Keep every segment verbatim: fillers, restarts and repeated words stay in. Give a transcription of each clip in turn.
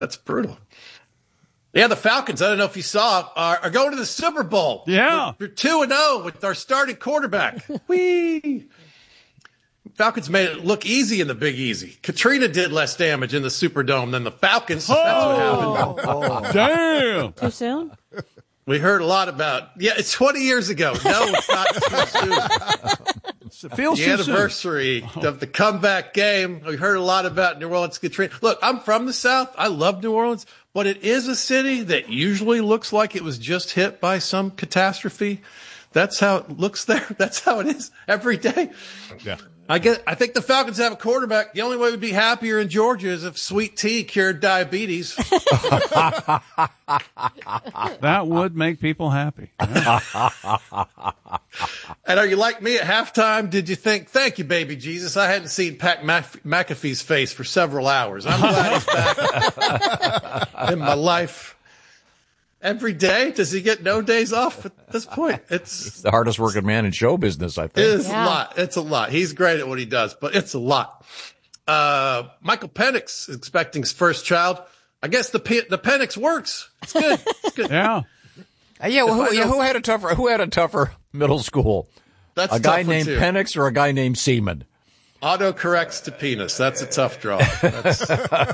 That's brutal. Yeah, the Falcons, I don't know if you saw, are, are going to the Super Bowl. Yeah. We're two and oh with our starting quarterback. Whee! Falcons made it look easy in the Big Easy. Katrina did less damage in the Superdome than the Falcons. Oh, That's what happened. Oh. Damn. Too soon? We heard a lot about, yeah, it's twenty years ago. No, it's not too soon. It feels the too anniversary soon. of the comeback game. We heard a lot about New Orleans Katrina. Look, I'm from the South. I love New Orleans, but it is a city that usually looks like it was just hit by some catastrophe. That's how it looks there. That's how it is every day. Yeah. I get. I think the Falcons have a quarterback. The only way we'd be happier in Georgia is if sweet tea cured diabetes. That would make people happy. Yeah. And are you like me at halftime? Did you think, thank you, baby Jesus? I hadn't seen Pat Mc- McAfee's face for several hours. I'm glad he's back in my life. Every day? Does he get no days off at this point? It's He's the hardest working man in show business, I It think. is Yeah. a lot. It's a lot. He's great at what he does, but it's a lot. Uh, Michael Penix is expecting his first child. I guess the P- the Penix works. It's good. It's good. Yeah. Uh, yeah, well, If who, I yeah, know- who had a tougher who had a tougher middle school? That's A guy tough one, named too. Penix or a guy named Seaman? Auto corrects to penis. That's a tough draw. That's...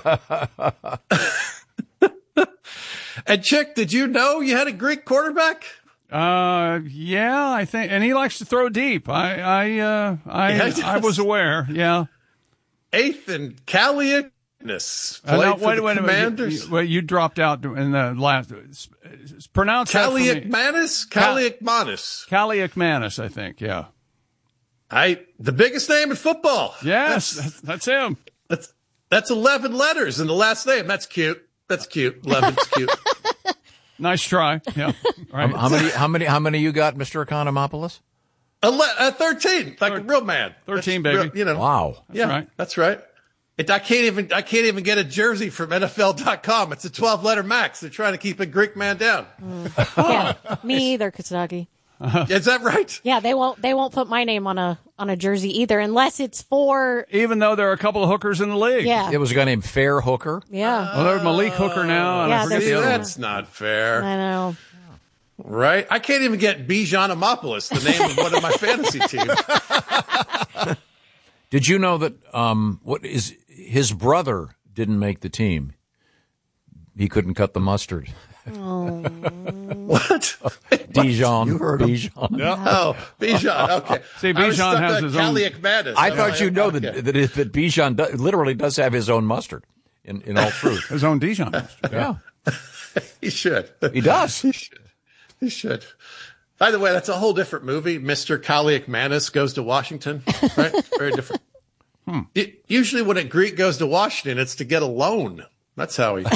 And Chick, did you know you had a Greek quarterback? Uh, yeah, I think, and he likes to throw deep. I, I, uh, I, Yeah, he I does. was aware. Yeah. Eighth and Kalliaknis Uh, played no, for wait, the wait a minute. Commanders. You, you, well, you dropped out in the last. Pronounce that for me. Kalliakmanis? Kalliakmanis. Kalliakmanis, I think. Yeah. I the biggest name in football. Yes, That's, that's, that's him. that's that's eleven letters in the last name. That's cute. That's cute. Eleven's cute. Nice try. Yeah. Right. How many? How many? How many you got, Mister Economopoulos? Ele- uh, thirteen, like a real man. thirteen, That's baby. real- you know. Wow. yeah, right. That's right. It, I can't even. I can't even get a jersey from N F L dot com. It's a twelve-letter max. They're trying to keep a Greek man down. Yeah, me either, Kazagi. Is that right? Yeah, they won't. They won't put my name on a on a jersey either, unless it's for. Even though there are a couple of hookers in the league. Yeah, It was a guy named Fair Hooker. yeah. Well, there's Malik Hooker now, and Yeah, I forget there's- the other one. That's not fair, I know. right? I can't even get Bijan Amopoulos, the name of one of my fantasy teams. Did you know that? Um, what is his brother didn't make the team? He couldn't cut the mustard. What? Dijon. Bijan. Oh, Bijan. Okay. See, I was Bijan stuck has on his own- Kalliakmanis. I I'm thought like, you know okay. that that, it, that Bijan do, literally does have his own mustard. In in all truth, His own Dijon. yeah, He should. he does. He should. He should. By the way, that's a whole different movie. Mister Kalliakmanis goes to Washington. Right? Very different. Hmm. It- usually when a Greek goes to Washington, it's to get a loan. That's how he.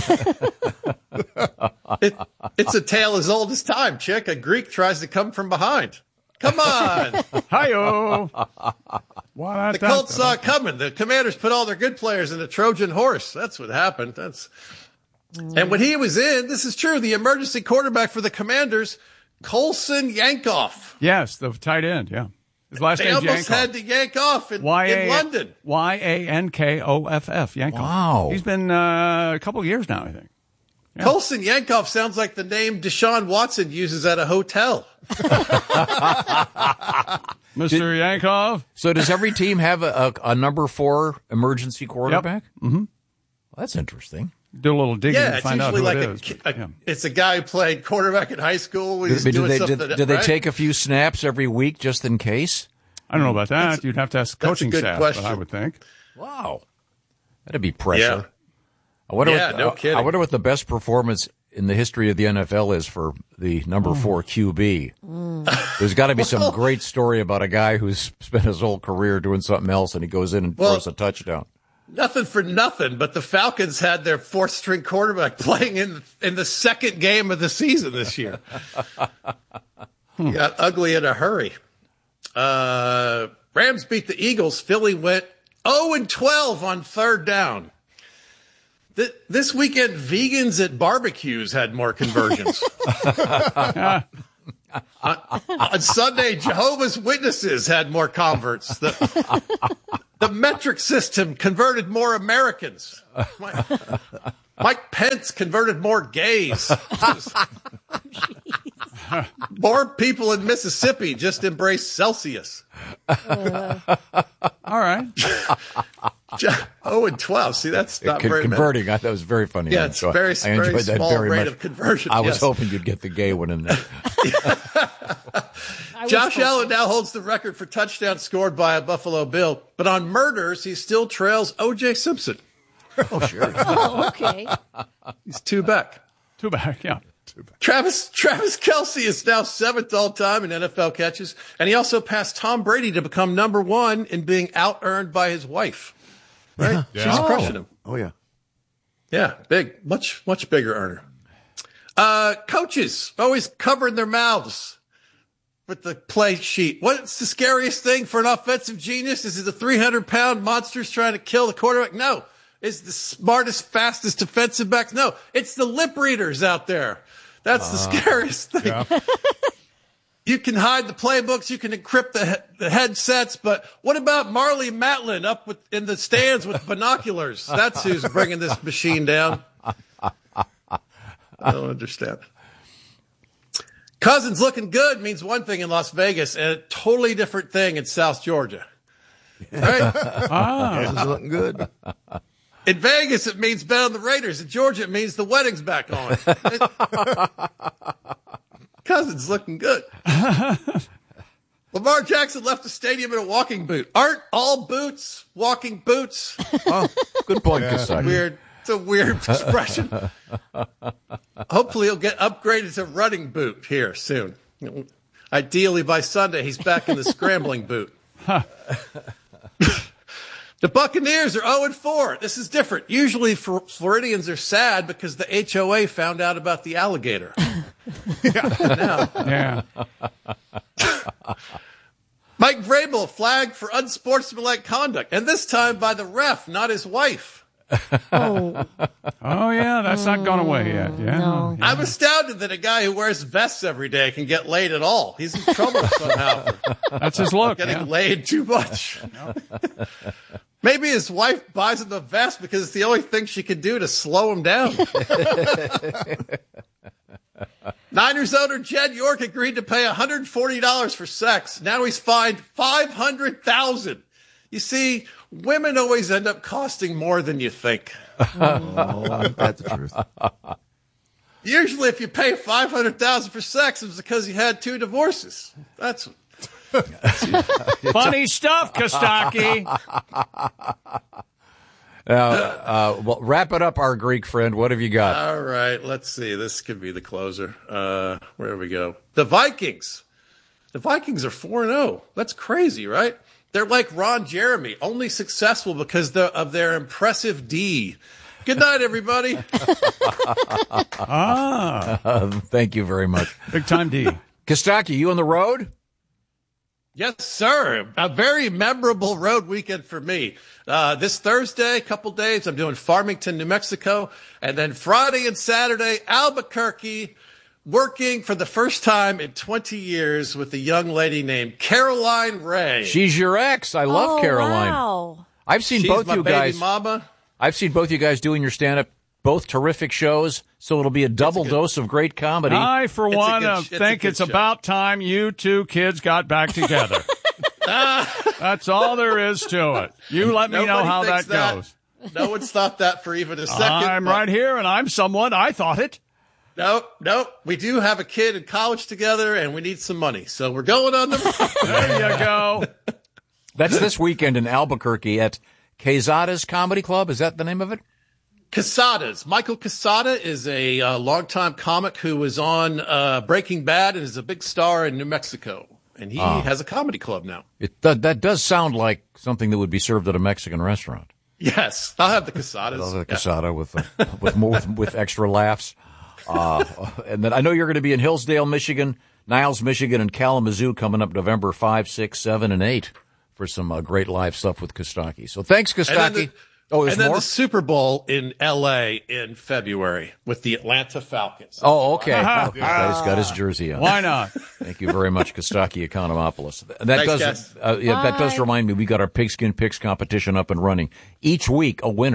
it, it's a tale as old as time, chick. A Greek tries to come from behind. Come on. Hi-yo. The Colts saw it coming. The Commanders put all their good players in the Trojan horse. That's what happened. That's and when he was in, this is true. The emergency quarterback for the Commanders, Colson Yankoff. Yes, the tight end, yeah. His last They name's almost Yankoff. had to yank off in, Y A in London. Y A N K O F F, Yankoff. Wow. He's been uh, a couple of years now, I think. Yeah. Colson Yankoff sounds like the name Deshaun Watson uses at a hotel. Mister Yankoff. So does every team have a, a, a number four emergency quarterback? Mm-hmm. Well, that's interesting. Do a little digging Yeah, to it's find out usually who like it a, is. ki- but, a- yeah. it's a guy who played quarterback in high school. He's Did, doing they, something. did, did they right? take a few snaps every week just in case? I don't know about that. You'd have to ask the that's a coaching good staff, question. but I would think. Wow, that'd be pressure. Yeah. I wonder. Yeah, what, no I- kidding. I wonder what the best performance in the history of the N F L is for the number four Q B. There's got to be some great story about a guy who's spent his whole career doing something else, and he goes in and Well, throws a touchdown. Nothing for nothing, but the Falcons had their fourth string quarterback playing in in the second game of the season this year. Got ugly in a hurry. Uh, Rams beat the Eagles. Philly went oh and twelve on third down. Th- This weekend, vegans at barbecues had more conversions. on, on Sunday, Jehovah's Witnesses had more converts. The, the metric system converted more Americans. My- Mike Pence converted more gays. More people in Mississippi just embrace Celsius. Uh, All right. Oh, and twelve. See, that's not Con- very converting. many. I thought it was very funny. Yeah, it's So very, I very enjoyed that small very rate much. of conversion. I was yes. hoping you'd get the gay one in there. I was Josh hoping. Allen now holds the record for touchdowns scored by a Buffalo Bill, but on murders, he still trails O J Simpson. Oh, sure. Oh, okay. He's two back. Two back, yeah. Travis Travis Kelce is now seventh all time in N F L catches, and he also passed Tom Brady to become number one in being out-earned by his wife. Right? Yeah. She's Oh. crushing him. Oh, yeah. Yeah, big, much, much bigger earner. Uh, coaches always covering their mouths with the play sheet. What's the scariest thing for an offensive genius? Is it the three hundred pound monsters trying to kill the quarterback? No. Is the smartest, fastest defensive backs? No. It's the lip readers out there. That's the uh, scariest thing. Yeah. You can hide the playbooks, you can encrypt the, he- the headsets, but what about Marley Matlin up with, in the stands with binoculars? That's who's bringing this machine down. I don't understand. Cousins looking good means one thing in Las Vegas and a totally different thing in South Georgia. Right? Ah. This is looking good. In Vegas, it means bet on the Raiders. In Georgia, it means the wedding's back on. Cousins looking good. Lamar Jackson left the stadium in a walking boot. Aren't all boots walking boots? Oh, good point, It's a Kasaki. weird, it's a weird expression. Hopefully he'll get upgraded to running boot here soon. Ideally by Sunday, he's back in the scrambling boot. The Buccaneers are oh and four. This is different. Usually Floridians are sad because the H O A found out about the alligator. Now, Yeah. Mike Vrabel flagged for unsportsmanlike conduct, and this time by the ref, not his wife. Oh, Oh, yeah, that's not gone away yet. Yeah. no. I'm astounded that a guy who wears vests every day can get laid at all. He's in trouble somehow for That's his look. getting Yeah. laid too much. Maybe his wife buys him the vest because it's the only thing she can do to slow him down. Niners owner Jed York agreed to pay one hundred forty dollars for sex. Now he's fined five hundred thousand dollars. You see, women always end up costing more than you think. Oh, that's the truth. Usually if you pay five hundred thousand dollars for sex, it's because you had two divorces. That's Funny stuff, Kostaki. Uh, uh, well, wrap it up, our Greek friend. What have you got? all right. Let's see. This could be the closer. Uh, where do we go? The Vikings. The Vikings are four and oh. That's crazy, right? They're like Ron Jeremy, only successful because the, of their impressive D. Good night, everybody. Ah, Uh, thank you very much. big time D. Kostaki, you on the road? Yes, sir. A very memorable road weekend for me. Uh, this Thursday, a couple days, I'm doing Farmington, New Mexico. And then Friday and Saturday, Albuquerque, working for the first time in twenty years with a young lady named Caroline Ray. She's your ex. I love Oh, Caroline. Wow. I've seen She's both my you baby guys. mama. I've seen both you guys doing your stand-up. Both terrific shows. So it'll be a double good- dose of great comedy. I, for It's a one, good uh, sh- it's a think good it's show. about time you two kids got back together. That's all there is to it. You let me know Nobody how that, thinks that. goes. No one's thought that for even a second. I'm but- right here, and I'm someone. I thought it. Nope, nope. We do have a kid in college together, and we need some money. So we're going on the There you go. That's this weekend in Albuquerque at Quezada's Comedy Club. Is that the name of it? Casadas. Michael Casada is a uh, longtime comic who was on uh, Breaking Bad and is a big star in New Mexico. And he has a comedy club now. It that, that does sound like something that would be served at a Mexican restaurant. Yes, I'll have the Casadas. I love the Yeah. Quesada with uh, with more with, with extra laughs. Uh, and then I know you're going to be in Hillsdale, Michigan, Niles, Michigan, and Kalamazoo coming up November five, six, seven, and eight for some uh, great live stuff with Kostaki. So thanks, And then, Kostaki. the, Oh, there's and then more? the Super Bowl in L A in February with the Atlanta Falcons. Oh, okay. Uh-huh. Okay, he's got his jersey on. Why not? Thank you very much, Kostaki Economopoulos. That Thanks, does guys. uh, yeah, that does Bye. remind me. We got our Pigskin Picks competition up and running. Each week, a winner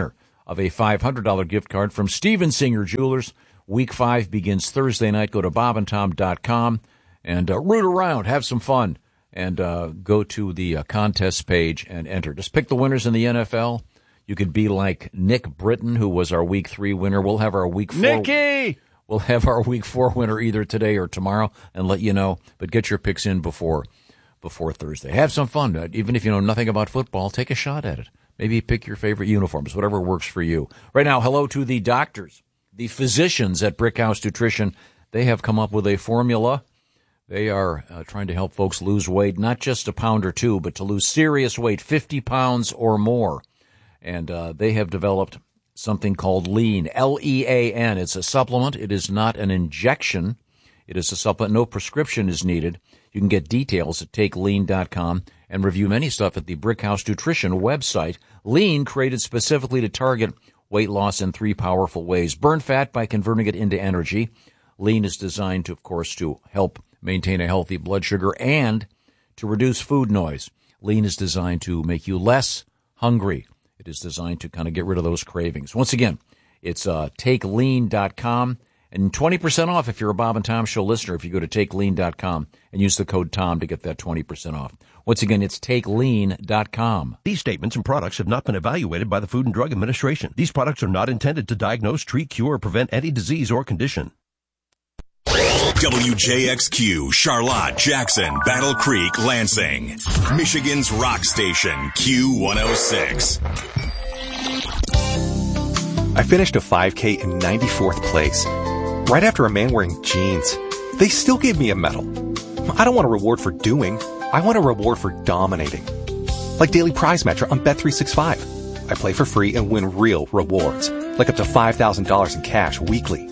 of a five hundred dollars gift card from Steven Singer Jewelers. Week five begins Thursday night. Go to bob and tom dot com and uh, root around, have some fun, and uh, go to the uh, contest page and enter. Just pick the winners in the N F L. You could be like Nick Britton, who was our week three winner. We'll have our week four. Nicky! We'll have our week four winner either today or tomorrow and let you know. But get your picks in before before Thursday. Have some fun. Even if you know nothing about football, take a shot at it. Maybe pick your favorite uniforms, whatever works for you. Right now, hello to the doctors, the physicians at Brickhouse Nutrition. They have come up with a formula. They are uh, trying to help folks lose weight, not just a pound or two, but to lose serious weight, fifty pounds or more. And uh, they have developed something called Lean, L E A N. It's a supplement. It is not an injection. It is a supplement. No prescription is needed. You can get details at take lean dot com and review many stuff at the Brickhouse Nutrition website. Lean, created specifically to target weight loss in three powerful ways. Burn fat by converting it into energy. Lean is designed to, of course, to help maintain a healthy blood sugar and to reduce food noise. Lean is designed to make you less hungry. It is designed to kind of get rid of those cravings. Once again, it's uh, take lean dot com. And twenty percent off if you're a Bob and Tom Show listener if you go to take lean dot com and use the code TOM to get that twenty percent off. Once again, it's take lean dot com. These statements and products have not been evaluated by the Food and Drug Administration. These products are not intended to diagnose, treat, cure, or prevent any disease or condition. W J X Q, Charlotte, Jackson, Battle Creek, Lansing. Michigan's rock station, Q one oh six. I finished a five K in ninety-fourth place. Right after a man wearing jeans. They still gave me a medal. I don't want a reward for doing. I want a reward for dominating. Like Daily Prize Matcher on Bet three sixty-five. I play for free and win real rewards, like up to five thousand dollars in cash weekly.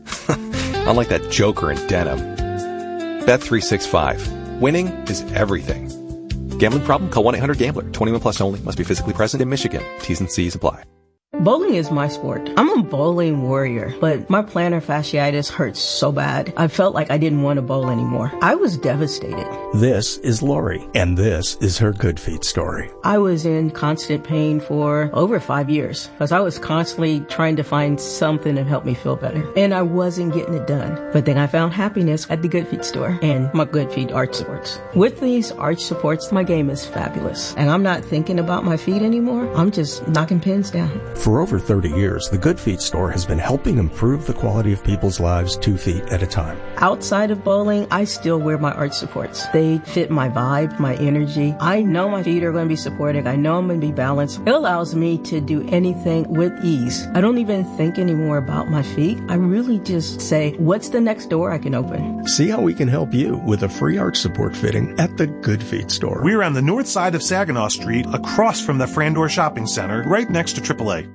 Unlike that joker in denim. Bet three sixty-five. Winning is everything. Gambling problem? Call one eight hundred gambler. twenty-one plus only. Must be physically present in Michigan. T's and C's apply. Bowling is my sport. I'm a bowling warrior, but my plantar fasciitis hurts so bad. I felt like I didn't want to bowl anymore. I was devastated. This is Lori, and this is her Good Feet story. I was in constant pain for over five years because I was constantly trying to find something to help me feel better, and I wasn't getting it done. But then I found happiness at the Good Feet store and my Good Feet arch supports. With these arch supports, my game is fabulous, and I'm not thinking about my feet anymore. I'm just knocking pins down. For over thirty years, the Good Feet store has been helping improve the quality of people's lives two feet at a time. Outside of bowling, I still wear my arch supports. They fit my vibe, my energy. I know my feet are going to be supported. I know I'm going to be balanced. It allows me to do anything with ease. I don't even think anymore about my feet. I really just say, what's the next door I can open? See how we can help you with a free arch support fitting at the Good Feet store. We're on the north side of Saginaw Street, across from the Frandor Shopping Center, right next to triple A.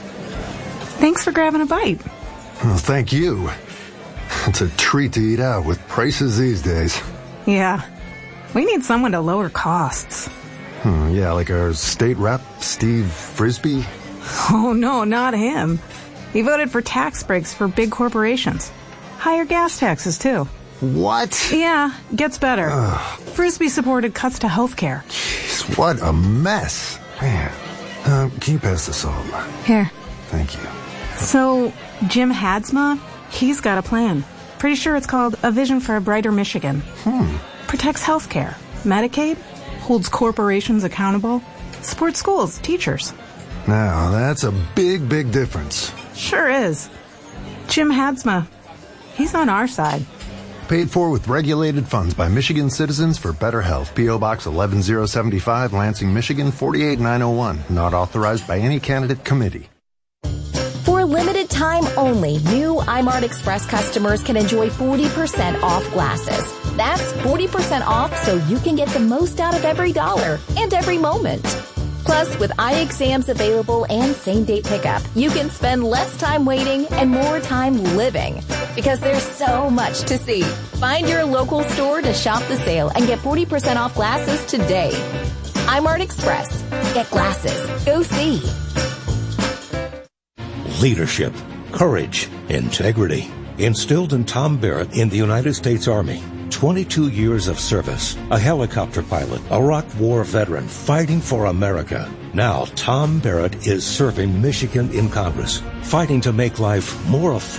Thanks for grabbing a bite. Well, thank you. It's a treat to eat out with prices these days. Yeah. We need someone to lower costs. Hmm, yeah, like our state rep, Steve Frisbee? Oh, no, not him. He voted for tax breaks for big corporations. Higher gas taxes, too. What? Yeah, gets better. Ugh. Frisbee supported cuts to health care. Jeez, what a mess. Man. Uh, can you pass the salt? Here. Thank you. So, Jim Hadsma, he's got a plan. Pretty sure it's called A Vision for a Brighter Michigan. Hmm. Protects health care, Medicaid, holds corporations accountable, supports schools, teachers. Now, that's a big, big difference. Sure is. Jim Hadsma, he's on our side. Paid for with regulated funds by Michigan citizens for better health. P O. Box eleven oh seventy-five, Lansing, Michigan, four eight nine oh one. Not authorized by any candidate committee. For a limited time only, new iMart Express customers can enjoy forty percent off glasses. That's forty percent off so you can get the most out of every dollar and every moment. Plus, with eye exams available and same-day pickup, you can spend less time waiting and more time living. Because there's so much to see. Find your local store to shop the sale and get forty percent off glasses today. iMart Express. Get glasses. Go see. Leadership, courage, integrity, instilled in Tom Barrett in the United States Army. twenty-two years of service, a helicopter pilot, a Iraq War veteran fighting for America. Now, Tom Barrett is serving Michigan in Congress, fighting to make life more affordable